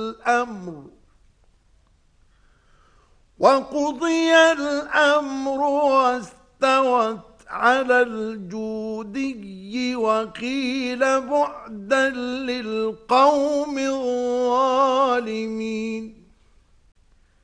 الأمر واستوت على الجودي وقيل بعدا للقوم الظالمين.